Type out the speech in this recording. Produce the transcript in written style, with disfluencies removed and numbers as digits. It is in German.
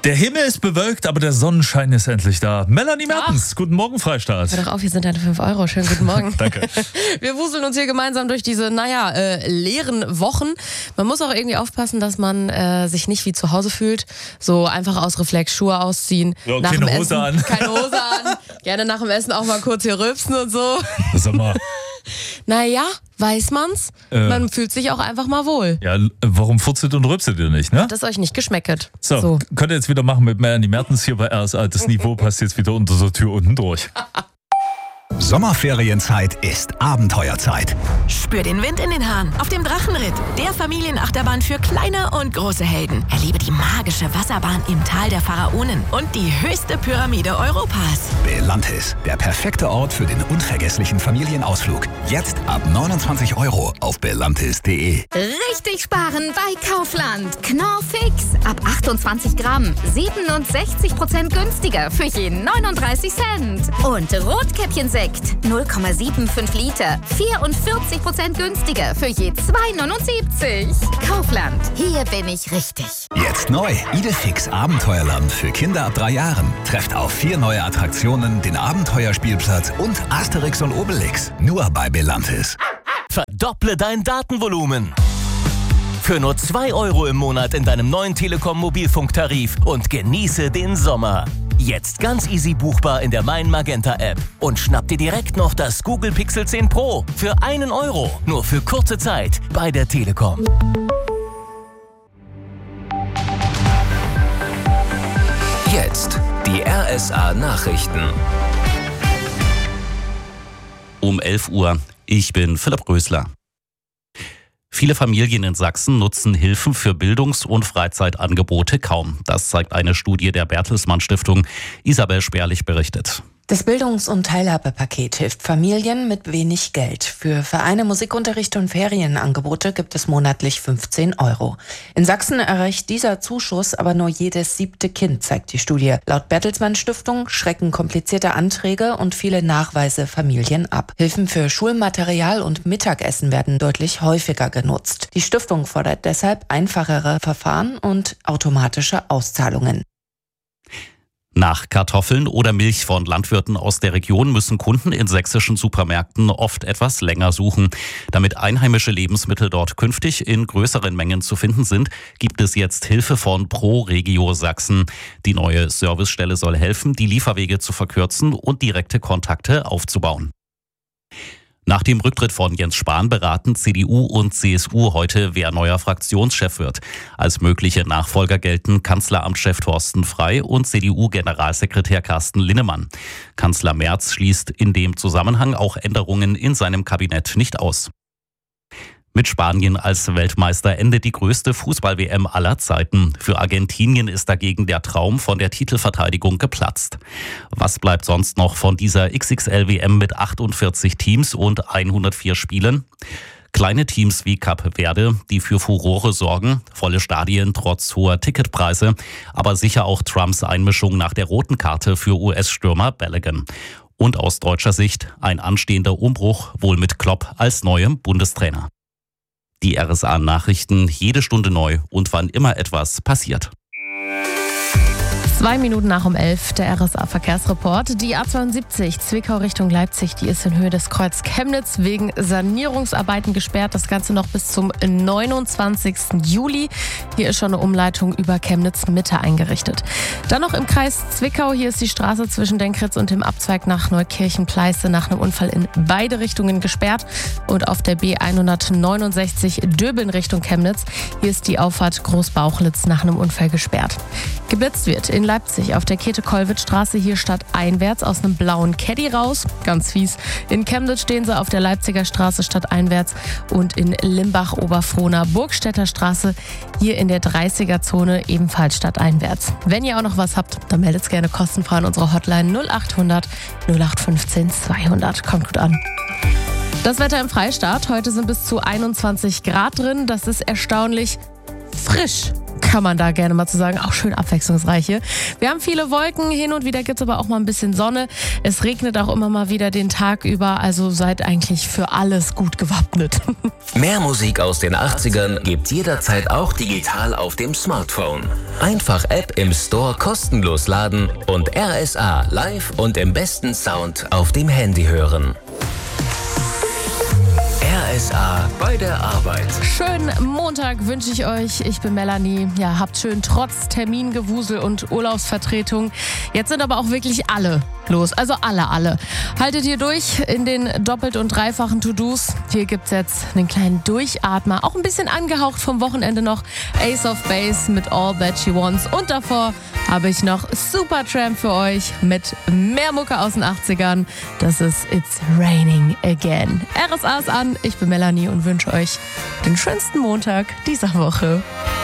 Der Himmel ist bewölkt, aber der Sonnenschein ist endlich da. Melanie Mertens, guten Morgen, Freistaat. Hör doch auf, hier sind deine 5 Euro. Schönen guten Morgen. Danke. Wir wuseln uns hier gemeinsam durch diese, leeren Wochen. Man muss auch irgendwie aufpassen, dass man sich nicht wie zu Hause fühlt. So einfach aus Reflex Schuhe ausziehen. Ja, nach keine dem Hose Essen, an. Keine Hose an. Gerne nach dem Essen auch mal kurz hier rülpsen und so. Sag mal. Naja, weiß man's. Man fühlt sich auch einfach mal wohl. Ja, warum furzelt und rülpselt ihr nicht, ne? Hat es euch nicht geschmecket. So, könnt ihr jetzt wieder machen mit Melanie Mertens hier bei RSA. Das Niveau passt jetzt wieder unter der Tür unten durch. Sommerferienzeit ist Abenteuerzeit. Spür den Wind in den Haaren auf dem Drachenritt, der Familienachterbahn für kleine und große Helden. Erlebe die magische Wasserbahn im Tal der Pharaonen und die höchste Pyramide Europas. Belantis, der perfekte Ort für den unvergesslichen Familienausflug. Jetzt ab 29 Euro auf belantis.de. Richtig sparen bei Kaufland. Knorr Fix ab 28 Gramm. 67% günstiger für je 39 Cent. Und Rotkäppchensekt 0,75 Liter. 44% günstiger für je 2,79. Kaufland. Hier bin ich richtig. Jetzt neu. Idefix Abenteuerland für Kinder ab 3 Jahren. Trefft auf 4 neue Attraktionen, den Abenteuerspielplatz und Asterix und Obelix. Nur bei Belantis. Verdopple dein Datenvolumen. Für nur 2 Euro im Monat in deinem neuen Telekom-Mobilfunktarif und genieße den Sommer. Jetzt ganz easy buchbar in der Mein Magenta App. Und schnapp dir direkt noch das Google Pixel 10 Pro für 1 Euro. Nur für kurze Zeit bei der Telekom. Jetzt die RSA Nachrichten. Um 11 Uhr. Ich bin Philipp Rösler. Viele Familien in Sachsen nutzen Hilfen für Bildungs- und Freizeitangebote kaum. Das zeigt eine Studie der Bertelsmann Stiftung. Isabel Sperlich berichtet. Das Bildungs- und Teilhabepaket hilft Familien mit wenig Geld. Für Vereine, Musikunterricht und Ferienangebote gibt es monatlich 15 Euro. In Sachsen erreicht dieser Zuschuss aber nur jedes 7. Kind, zeigt die Studie. Laut Bertelsmann Stiftung schrecken komplizierte Anträge und viele Nachweise Familien ab. Hilfen für Schulmaterial und Mittagessen werden deutlich häufiger genutzt. Die Stiftung fordert deshalb einfachere Verfahren und automatische Auszahlungen. Nach Kartoffeln oder Milch von Landwirten aus der Region müssen Kunden in sächsischen Supermärkten oft etwas länger suchen. Damit einheimische Lebensmittel dort künftig in größeren Mengen zu finden sind, gibt es jetzt Hilfe von ProRegio Sachsen. Die neue Servicestelle soll helfen, die Lieferwege zu verkürzen und direkte Kontakte aufzubauen. Nach dem Rücktritt von Jens Spahn beraten CDU und CSU heute, wer neuer Fraktionschef wird. Als mögliche Nachfolger gelten Kanzleramtschef Thorsten Frey und CDU-Generalsekretär Carsten Linnemann. Kanzler Merz schließt in dem Zusammenhang auch Änderungen in seinem Kabinett nicht aus. Mit Spanien als Weltmeister endet die größte Fußball-WM aller Zeiten. Für Argentinien ist dagegen der Traum von der Titelverteidigung geplatzt. Was bleibt sonst noch von dieser XXL-WM mit 48 Teams und 104 Spielen? Kleine Teams wie Cap Verde, die für Furore sorgen, volle Stadien trotz hoher Ticketpreise, aber sicher auch Trumps Einmischung nach der roten Karte für US-Stürmer Balogun. Und aus deutscher Sicht ein anstehender Umbruch, wohl mit Klopp als neuem Bundestrainer. Die RSA-Nachrichten jede Stunde neu und wann immer etwas passiert. 2 Minuten nach um 11, der RSA-Verkehrsreport. Die A72 Zwickau Richtung Leipzig, die ist in Höhe des Kreuz Chemnitz wegen Sanierungsarbeiten gesperrt. Das Ganze noch bis zum 29. Juli. Hier ist schon eine Umleitung über Chemnitz Mitte eingerichtet. Dann noch im Kreis Zwickau. Hier ist die Straße zwischen Denkritz und dem Abzweig nach Neukirchen-Pleiße nach einem Unfall in beide Richtungen gesperrt. Und auf der B169 Döbeln Richtung Chemnitz. Hier ist die Auffahrt Großbauchlitz nach einem Unfall gesperrt. Geblitzt wird in Leipzig auf der Käthe-Kollwitz-Straße hier stadteinwärts aus einem blauen Caddy raus. Ganz fies. In Chemnitz stehen sie auf der Leipziger Straße stadteinwärts und in Limbach-Oberfrohna Burgstädter Straße hier in der 30er-Zone ebenfalls stadteinwärts. Wenn ihr auch noch was habt, dann meldet es gerne kostenfrei an unsere Hotline 0800 0815 200. Kommt gut an. Das Wetter im Freistaat. Heute sind bis zu 21 Grad drin. Das ist erstaunlich frisch. kann man da gerne mal zu sagen. Auch schön abwechslungsreiche. Wir haben viele Wolken, hin und wieder gibt es aber auch mal ein bisschen Sonne. Es regnet auch immer mal wieder den Tag über, also seid eigentlich für alles gut gewappnet. Mehr Musik aus den 80ern gibt's jederzeit auch digital auf dem Smartphone. Einfach App im Store kostenlos laden und RSA live und im besten Sound auf dem Handy hören. RSA bei der Arbeit. Schönen Montag wünsche ich euch. Ich bin Melanie. Ja, habt schön trotz Termingewusel und Urlaubsvertretung. Jetzt sind aber auch wirklich alle los. Also alle. Haltet ihr durch in den doppelt und dreifachen To-Dos. Hier gibt's jetzt einen kleinen Durchatmer. Auch ein bisschen angehaucht vom Wochenende noch. Ace of Base mit All That She Wants. Und davor habe ich noch Supertramp für euch mit mehr Mucke aus den 80ern. Das ist It's Raining Again. RSA ist an. Ich bin Melanie und wünsche euch den schönsten Montag dieser Woche.